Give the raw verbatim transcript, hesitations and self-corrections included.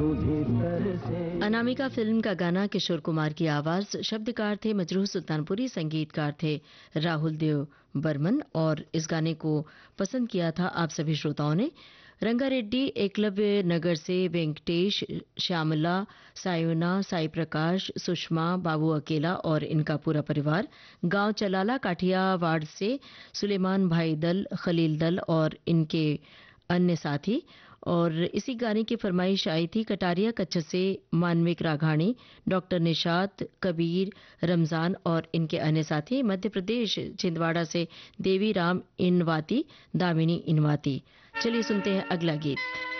Anamika film का गाना किशोर कुमार की आवाज, शब्दकार थे मजरूह सुल्तानपुरी, संगीतकार थे राहुल देव बर्मन और इस गाने को पसंद किया था आप सभी श्रोताओं ने। रंगारेड्डी एकलव्य नगर से वेंकटेश, श्यामला, सायोना, साई प्रकाश, सुषमा, बाबू अकेला और इनका पूरा परिवार, गांव चलाला काठियावाड़ से सुलेमान भाई दल, खलील दल और इनके अन्य साथी। और इसी गाने की फरमाइश आई थी कटारिया कच्छ से मानविक राघाणी, डॉक्टर निशात, कबीर, रमजान और इनके अन्य साथी। मध्य प्रदेश छिंदवाड़ा से देवी राम इनवाती, दामिनी इनवाती। चलिए सुनते हैं अगला गीत।